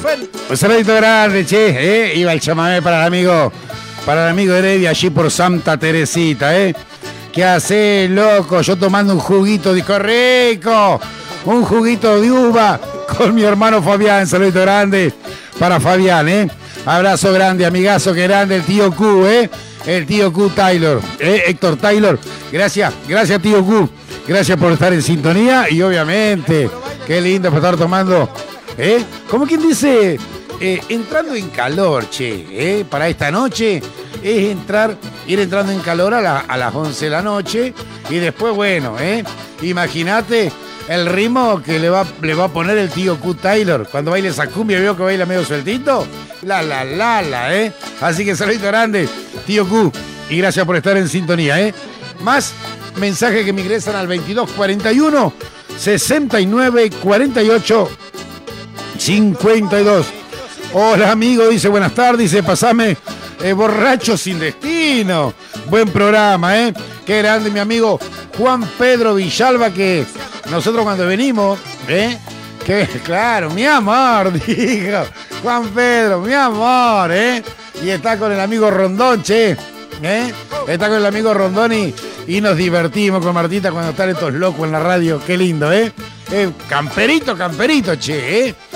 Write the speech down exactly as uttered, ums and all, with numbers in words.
Un saludito grande, che, ¿eh? Iba el chamamé para el amigo, para el amigo Heredia allí por Santa Teresita, ¿eh? ¿Qué hace, loco? Yo tomando un juguito de rico, un juguito de uva con mi hermano Fabián. Saludito grande para Fabián, ¿eh? Abrazo grande, amigazo, que grande el tío Q, ¿eh? El tío Q Taylor, ¿eh? Héctor Taylor. Gracias, gracias tío Q. Gracias por estar en sintonía y obviamente, qué lindo por estar tomando, ¿eh? Como quien dice, eh, entrando en calor, che, ¿eh? Para esta noche es entrar, ir entrando en calor a, la, a las once de la noche y después, bueno, ¿eh? Imagínate el ritmo que le va, le va a poner el tío Q Taylor cuando baile esa cumbia. Veo que baila medio sueltito. La, la, la, la, ¿eh? Así que saludito grande, tío Q, y gracias por estar en sintonía, ¿eh? Más mensajes que me ingresan al veintidós cuarenta y uno, sesenta y nueve, cuarenta y ocho, cincuenta y dos. Hola amigo, dice buenas tardes, dice pasame eh, borracho sin destino. Buen programa, ¿eh? Qué grande mi amigo Juan Pedro Villalba, que nosotros cuando venimos, ¿eh? Que claro, mi amor, dijo Juan Pedro, mi amor, ¿eh? Y está con el amigo Rondón, che, ¿eh? Está con el amigo Rondón y, y nos divertimos con Martita cuando están estos locos en la radio. Qué lindo, ¿eh? eh camperito, camperito, che, ¿eh?